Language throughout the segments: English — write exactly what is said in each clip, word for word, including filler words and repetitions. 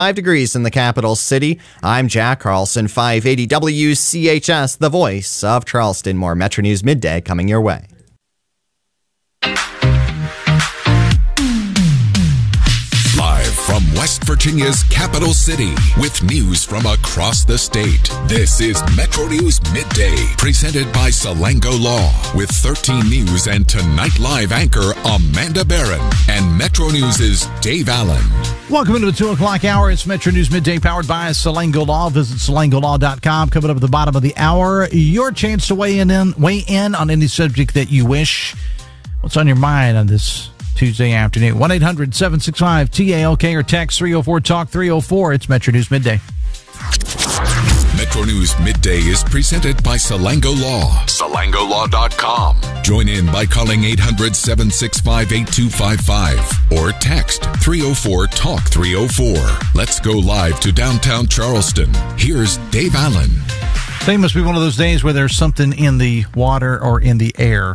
Five degrees in the capital city. I'm Jack Carlson, five eighty W C H S, the voice of Charleston. More Metro News Midday coming your way. Live from West Virginia's capital city with news from across the state. This is Metro News Midday, presented by Salango Law, with thirteen News and Tonight Live anchor Amanda Barron and Metro News' Dave Allen. Welcome into the two o'clock hour. It's Metro News Midday, powered by Salango Law. Visit salango law dot com. Coming up at the bottom of the hour, your chance to weigh in, in weigh in on any subject that you wish. What's on your mind on this Tuesday afternoon? one eight hundred seven six five T A L K or text three oh four talk three oh four. It's Metro News Midday. Metro News Midday is presented by Salango Law. salango law dot com. Join in by calling eight hundred seven six five eight two five five or text three oh four talk three oh four. Let's go live to downtown Charleston. Here's Dave Allen. Today must be one of those days where there's something in the water or in the air.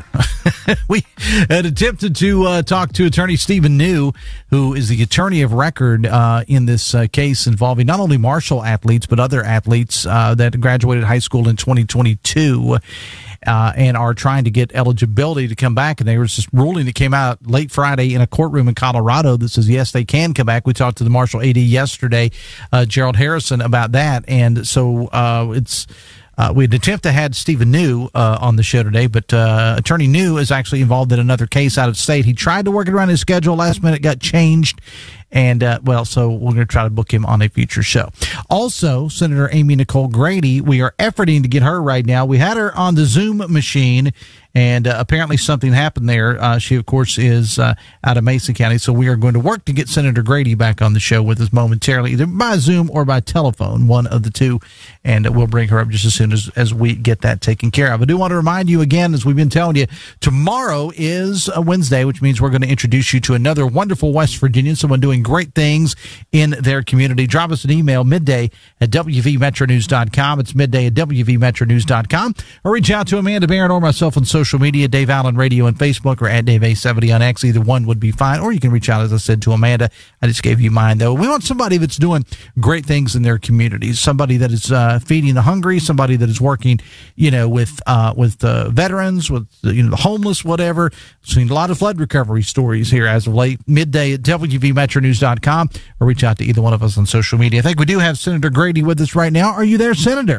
We had attempted to uh, talk to attorney Stephen New, who is the attorney of record uh, in this uh, case involving not only Marshall athletes, but other athletes uh, that graduated high school in twenty twenty-two uh, and are trying to get eligibility to come back. And there was this ruling that came out late Friday in a courtroom in Colorado that says, yes, they can come back. We talked to the Marshall A D yesterday, uh, Gerald Harrison, about that. And so uh, it's... Uh, we had attempted to have Stephen New uh, on the show today, but uh, Attorney New is actually involved in another case out of state. He tried to work it around his schedule. Last minute got changed. And, uh, well, so we're going to try to book him on a future show. Also, Senator Amy Nicole Grady, we are efforting to get her right now. We had her on the Zoom machine, and uh, apparently something happened there. Uh, she, of course, is uh, out of Mason County, so we are going to work to get Senator Grady back on the show with us momentarily, either by Zoom or by telephone, one of the two, and uh, we'll bring her up just as soon as, as we get that taken care of. I do want to remind you again, as we've been telling you, tomorrow is a Wednesday, which means we're going to introduce you to another wonderful West Virginian, someone doing great things in their community. Drop us an email, midday at w v metro news dot com. It's midday at w v metro news dot com. Or reach out to Amanda Barron or myself on social media, Dave Allen Radio on Facebook, or at Dave A seventy on X. Either one would be fine. Or you can reach out, as I said, to Amanda. I just gave you mine, though. We want somebody that's doing great things in their communities, somebody that is uh, feeding the hungry, somebody that is working, you know, with uh, with uh, veterans, with you know the homeless, whatever. Seen a lot of flood recovery stories here as of late. Midday at w v metro news dot com, or reach out to either one of us on social media. I think we do have Senator Grady with us right now. Are you there, Senator?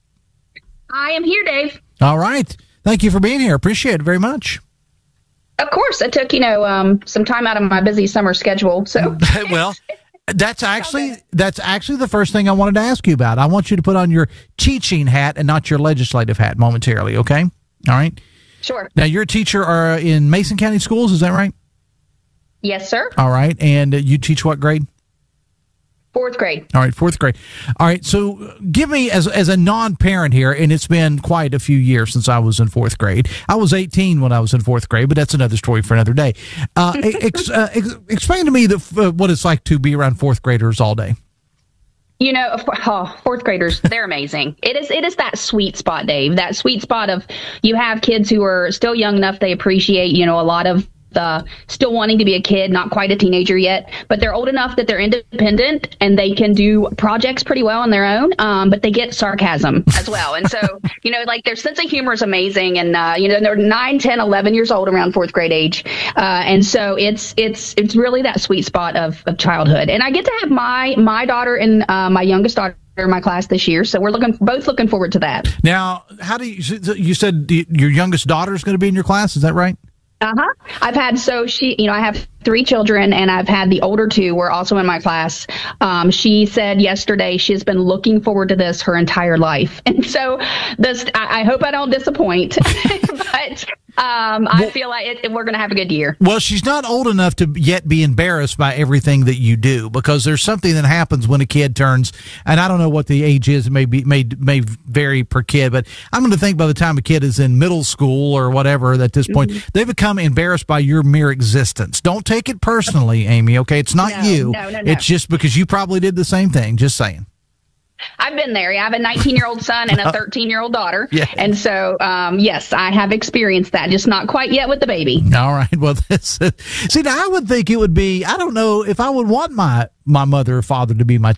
I am here, Dave. All right. Thank you for being here. Appreciate it very much. Of course. I took, you know, um, some time out of my busy summer schedule. So, well, that's actually that's actually the first thing I wanted to ask you about. I want you to put on your teaching hat and not your legislative hat momentarily, okay? All right? Sure. Now, you're a teacher uh, in Mason County schools, is that right? Yes, sir. All right. And uh, you teach what grade? Fourth grade. All right, fourth grade. All right, so give me, as as a non-parent here, and it's been quite a few years since I was in fourth grade. I was eighteen when I was in fourth grade, but that's another story for another day. Uh, ex, uh, ex, explain to me the, uh, what it's like to be around fourth graders all day. You know, oh, fourth graders, they're amazing. It is it is that sweet spot, Dave, that sweet spot of you have kids who are still young enough, they appreciate, you know, a lot of Uh, still wanting to be a kid, not quite a teenager yet, but they're old enough that they're independent and they can do projects pretty well on their own, um, but they get sarcasm as well. And so, you know, like their sense of humor is amazing. And, uh, you know, they're nine, ten, eleven years old around fourth grade age. Uh, and so it's it's it's really that sweet spot of, of childhood. And I get to have my, my daughter and uh, my youngest daughter in my class this year. So we're looking both looking forward to that. Now, how do you, you said your youngest daughter is going to be in your class. Is that right? Uh-huh. I've had, so she, you know, I have three children and I've had the older two were also in my class. Um, she said yesterday she's been looking forward to this her entire life. And so this, I, I hope I don't disappoint, but um, I well, feel like it, we're going to have a good year. Well, she's not old enough to yet be embarrassed by everything that you do, because there's something that happens when a kid turns, and I don't know what the age is, it may be, may, may vary per kid, but I'm going to think by the time a kid is in middle school or whatever at this point, mm-hmm. they become embarrassed by your mere existence. Don't take it personally, Amy, okay? It's not no, you. No, no, no. It's just because you probably did the same thing. Just saying. I've been there. I have a nineteen-year-old son and a thirteen-year-old daughter. Yeah. And so, um, yes, I have experienced that, just not quite yet with the baby. All right. Well, that's, see, now I would think it would be, I don't know if I would want my, my mother or father to be my